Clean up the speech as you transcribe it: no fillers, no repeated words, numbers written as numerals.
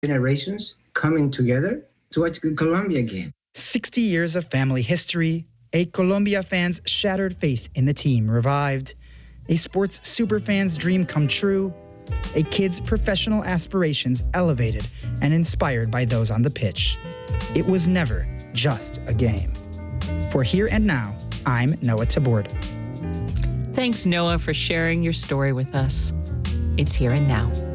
generations coming together to watch the Colombia game. 60 years of family history, a Colombia fan's shattered faith in the team revived, a sports superfan's dream come true, a kid's professional aspirations elevated and inspired by those on the pitch. It was never just a game. For Here and Now, I'm Noah Tabord. Thanks, Noah, for sharing your story with us. It's Here and Now.